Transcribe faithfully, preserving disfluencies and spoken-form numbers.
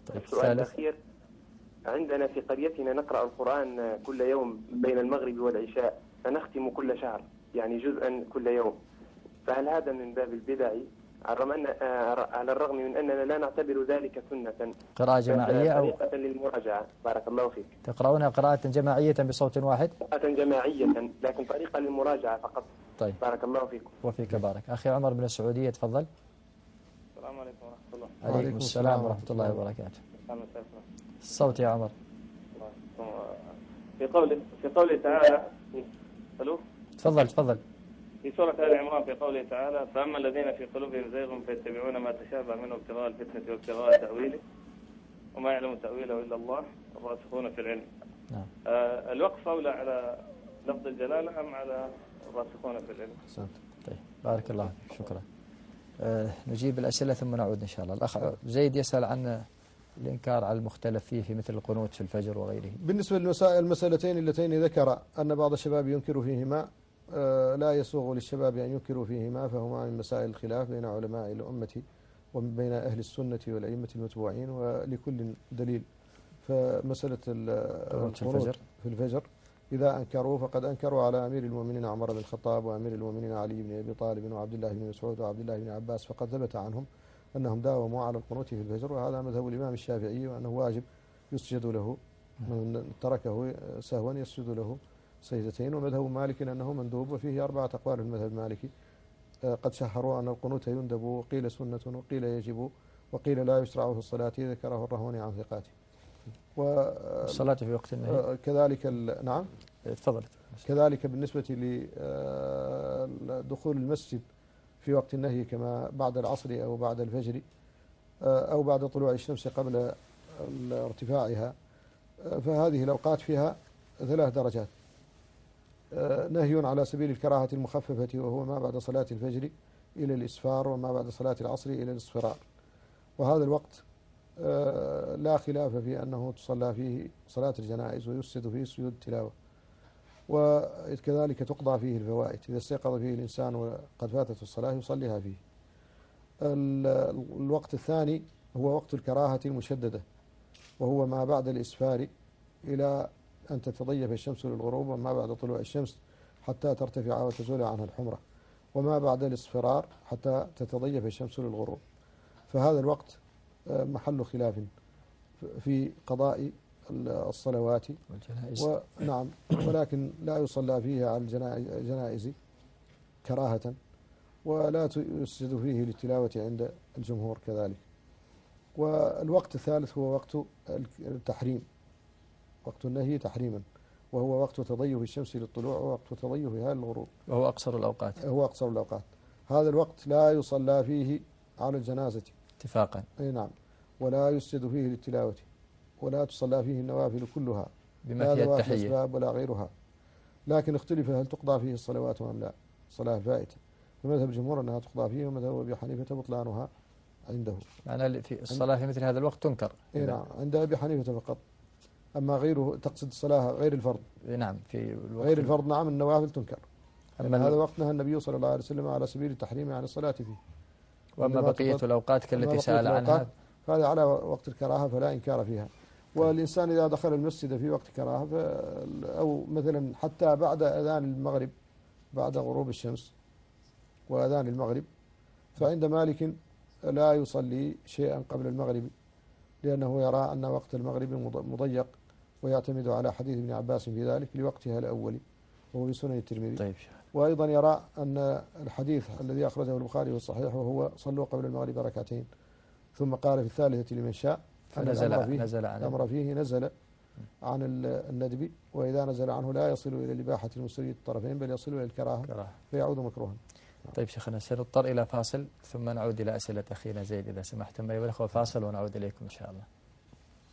طيب السؤال الثالث. الأخير، عندنا في قريتنا نقرأ القرآن كل يوم بين المغرب والعشاء، فنختم كل شهر يعني جزءا كل يوم، فهل هذا من باب البدع على الرغم من أننا لا نعتبر ذلك سنة قراءة جماعية أو طريقة للمراجعة؟ بارك الله فيك. تقرؤونها قراءة جماعية بصوت واحد؟ قراءة جماعية لكن طريقة للمراجعة فقط. طيب بارك الله فيكم. وفيك بارك. أخي عمر من السعودية تفضل. السلام عليكم ورحمة الله. عليكم السلام ورحمة الله وبركاته. الصوت يا عمر. في قوله في قوله تعالى الو تفضل تفضل. في سورة آل عمران في قوله تعالى: فأما الذين في قلوبهم زيغ فيتبعون ما تشابه منه ابتغاء الفتنة وابتغاء تأويله وما يعلم تأويله إلا الله الراسخون في العلم. نعم. آه الوقف أولى على لفظ الجلالة أم على الراسخون في العلم؟ أحسنت. طيب بارك الله فيك، شكرا. آه نجيب الأسئلة ثم نعود إن شاء الله. الأخ زيد يسأل عن الإنكار على المختلف فيه في مثل القنوت في الفجر وغيره. بالنسبة للمسألتين اللتين ذكر أن بعض الشباب ينكر فيهما، لا يسوغ للشباب أن ينكروا فيهما، فهما من مسائل الخلاف بين علماء الأمة وبين أهل السنة والأئمة المتبوعين، ولكل دليل. فمسألة القنوت في الفجر في الفجر إذا أنكروا فقد أنكروا على أمير المؤمنين عمر بن الخطاب وأمير المؤمنين علي بن أبي طالب وعبد الله بن مسعود وعبد الله بن عباس، فقد ثبت عنهم أنهم داوموا على القنوت في الفجر، وهذا مذهب الإمام الشافعي، وأنه واجب يسجد له، من تركه سهوا يسجد له سجدتين. ومذهب مالك أنه مندوب، وفيه أربعة أقوال في المذهب المالكي قد شهروا أن القنوت يندب، وقيل سنة وقيل يجب وقيل لا يشرع في الصلاة، ذكره الرهوني عن ثقاته. والصلاة في وقت النهي كذلك نعم تفضل. كذلك بالنسبة لدخول المسجد في وقت النهي كما بعد العصر أو بعد الفجر أو بعد طلوع الشمس قبل ارتفاعها، فهذه الأوقات فيها ثلاث درجات: نهي على سبيل الكراهة المخففة وهو ما بعد صلاة الفجر إلى الإسفار، وما بعد صلاة العصر إلى الإصفرار. وهذا الوقت لا خلاف في أنه تصلى فيه صلاة الجنائز ويسجد فيه سجود التلاوة، وكذلك تقضى فيه الفوائد. إذا استيقظ فيه الإنسان وقد فاتت الصلاة يصليها فيه. الوقت الثاني هو وقت الكراهة المشددة، وهو ما بعد الإسفار إلى أن تتضيف الشمس للغروب، وما بعد طلوع الشمس حتى ترتفع وتزول عنها الحمرة، وما بعد الإصفرار حتى تتضيف الشمس للغروب. فهذا الوقت محل خلاف في قضاء الصلوات والجنائز. ونعم، ولكن لا يصلى فيه على الجنائز كراهة، ولا يسجد فيه للتلاوة عند الجمهور كذلك. والوقت الثالث هو وقت التحريم، وقت النهي تحريما، وهو وقت تضيف الشمس للطلوع ووقت تضيفها للغروب، وهو أقصر الأوقات. هو أقصر الأوقات. هذا الوقت لا يصلى فيه على الجنازة اتفاقا. أي نعم، ولا يسجد فيه للتلاوة، ولا تصلى فيه النوافل كلها بما فيها التحية الأسباب ولا غيرها. لكن اختلف هل تقضى فيه الصلوات أم لا، صلاة فائتة. فمذهب الجمهور أنها تقضى فيه، ومذهب أبي حنيفة بطلانها عنده. معنى في الصلاة في مثل هذا الوقت تنكر. اي نعم، عند أبي حنيفة فقط. أما غيره تقصد الصلاة غير الفرض. نعم في الوقت غير الفرض نعم، النوافل تنكر. أما هذا وقت نهى النبي صلى الله عليه وسلم على سبيل التحريم عن الصلاة فيه. وأما بقية الأوقات كالتي سأل عنها فهذا على وقت الكراهة فلا إنكار فيها. والإنسان إذا دخل المسجد في وقت كراهة أو مثلا حتى بعد أذان المغرب، بعد غروب الشمس وأذان المغرب، فعند مالك لا يصلي شيئا قبل المغرب، لأنه يرى أن وقت المغرب مضيق، ويعتمد على حديث ابن عباس في ذلك لوقتها الأول وهو في سنن الترمذي. طيب. وأيضا يرى أن الحديث الذي أخرجه البخاري في الصحيح وهو صلوا قبل المغرب ركعتين ثم قال في الثالثة لمن شاء، فنزل فيه نزل عنه الأمر فيه نزل عن الندب، وإذا نزل عنه لا يصل إلى الإباحة المسرية الطرفين بل يصل إلى الكراهة فيعود مكروها. طيب شيخنا سنضطر إلى فاصل ثم نعود إلى أسئلة أخينا زيد إذا سمحتم أيها الأخوة. فاصل ونعود إليكم إن شاء الله.